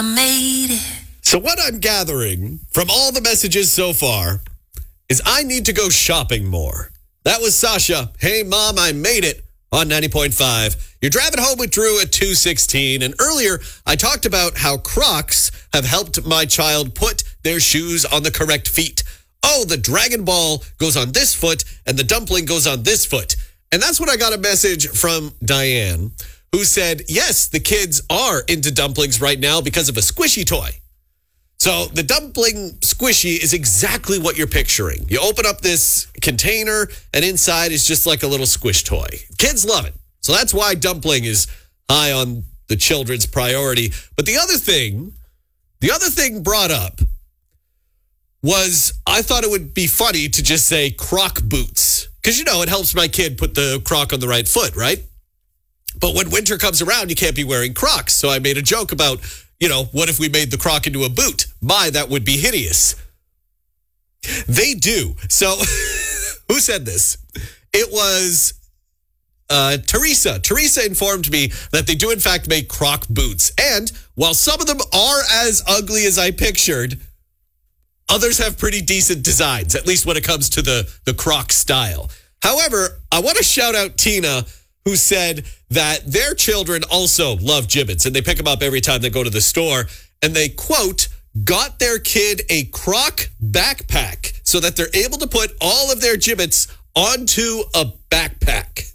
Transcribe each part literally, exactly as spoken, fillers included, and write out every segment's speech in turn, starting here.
mama made it. So what I'm gathering from all the messages so far is I need to go shopping more. That was Sasha. Hey, Mom, I made it on ninety point five. You're driving home with Drew at two sixteen. And earlier, I talked about how Crocs have helped my child put their shoes on the correct feet. Oh, the Dragon Ball goes on this foot and the dumpling goes on this foot. And that's when I got a message from Diane who said, yes, the kids are into dumplings right now because of a squishy toy. So the dumpling squishy is exactly what you're picturing. You open up this container and inside is just like a little squish toy. Kids love it. So that's why dumpling is high on the children's priority. But the other thing, the other thing brought up was I thought it would be funny to just say Croc boots. Because, you know, it helps my kid put the Croc on the right foot, right? But when winter comes around, you can't be wearing Crocs. So I made a joke about, you know, what if we made the Croc into a boot? My, that would be hideous. They do. So who said this? It was uh, Teresa. Teresa informed me that they do, in fact, make Croc boots. And while some of them are as ugly as I pictured, others have pretty decent designs, at least when it comes to the, the Croc style. However, I want to shout out Tina, who said that their children also love Jibbitz, and they pick them up every time they go to the store. And they, quote, got their kid a Croc backpack so that they're able to put all of their Jibbitz onto a backpack.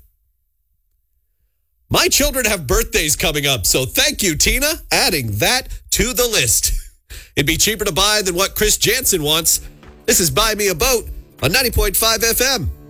My children have birthdays coming up, so thank you, Tina, adding that to the list. It'd be cheaper to buy than what Chris Jansen wants. This is Buy Me a Boat on ninety point five F M.